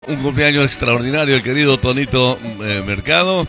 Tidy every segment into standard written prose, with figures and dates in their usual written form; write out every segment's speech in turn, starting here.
Un cumpleaños extraordinario, el querido Tonito Mercado,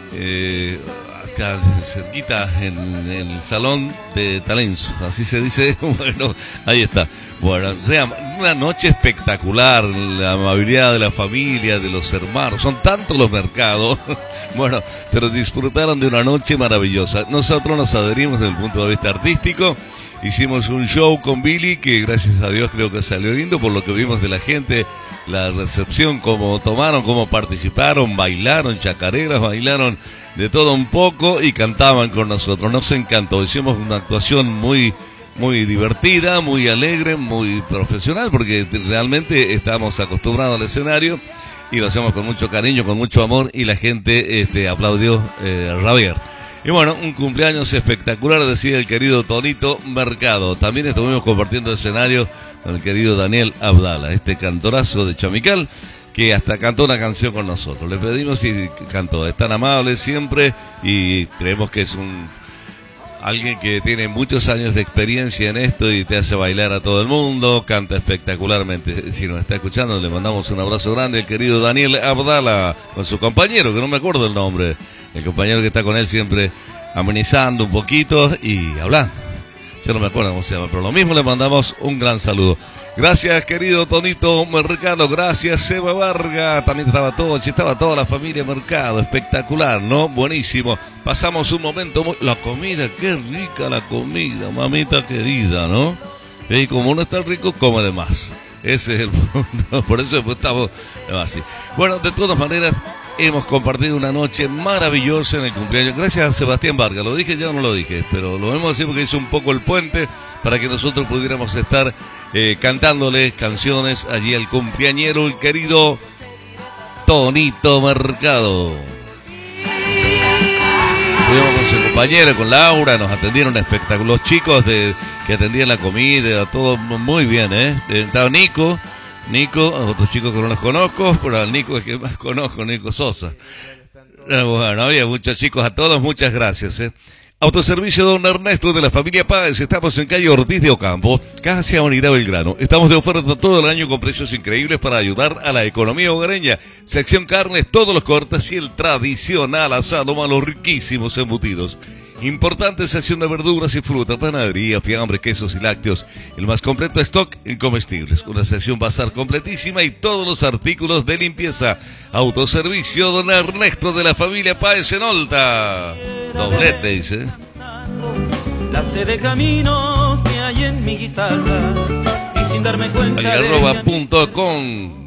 acá cerquita en el Salón de Talentos, así se dice. Bueno, ahí está. Bueno, o sea, una noche espectacular, la amabilidad de la familia, de los hermanos, son tantos los mercados, bueno, pero disfrutaron de una noche maravillosa. Nosotros nos adherimos desde el punto de vista artístico. Hicimos un show con Billy que gracias a Dios creo que salió lindo por lo que vimos de la gente, la recepción, cómo tomaron, cómo participaron, bailaron chacareras, bailaron de todo un poco y cantaban con nosotros. Nos encantó, hicimos una actuación muy divertida, muy alegre, muy profesional porque realmente estamos acostumbrados al escenario y lo hacemos con mucho cariño, con mucho amor y la gente aplaudió Javier. Y bueno, un cumpleaños espectacular, decía el querido Tonito Mercado. También estuvimos compartiendo escenario con el querido Daniel Abdala, este cantorazo de Chamical, que hasta cantó una canción con nosotros. Le pedimos y cantó. Es tan amable siempre y creemos que es alguien que tiene muchos años de experiencia en esto y te hace bailar a todo el mundo, canta espectacularmente. Si nos está escuchando, le mandamos un abrazo grande al querido Daniel Abdala, con su compañero, que no me acuerdo el nombre. El compañero que está con él siempre amenizando un poquito y hablando. Yo no me acuerdo cómo se llama, pero lo mismo le mandamos un gran saludo. Gracias, querido Tonito Mercado. Gracias, Seba Varga. También estaba toda la familia Mercado. Espectacular, ¿no? Buenísimo. Pasamos un momento la comida, qué rica la comida, mamita querida, ¿no? Y como uno está rico, come de más. Ese es el punto. Por eso estamos así. Bueno, de todas maneras, hemos compartido una noche maravillosa en el cumpleaños. Gracias a Sebastián Vargas. Lo dije ya o no lo dije, pero lo vemos así porque hizo un poco el puente para que nosotros pudiéramos estar cantándole canciones allí al cumpleañero, el querido Tonito Mercado. Estuvimos con su compañera, con Laura, nos atendieron espectacular. Los chicos que atendían la comida, todo muy bien, Estaba Nico, otros chicos que no los conozco, pero al Nico es que más conozco, Nico Sosa. Bueno, había muchos chicos, a todos muchas gracias. Autoservicio Don Ernesto de la familia Páez, estamos en calle Ortiz de Ocampo, casi a Unidad Belgrano. Estamos de oferta todo el año con precios increíbles para ayudar a la economía hogareña. Sección carnes, todos los cortes y el tradicional asado más los riquísimos embutidos. Importante sección de verduras y frutas, panadería, fiambre, quesos y lácteos. El más completo stock en comestibles. Una sección bazar completísima y todos los artículos de limpieza. Autoservicio Don Ernesto de la familia Páez en Olta. Doblete, dice. La sed de caminos que hay en mi guitarra y sin darme cuenta. Algarroba.com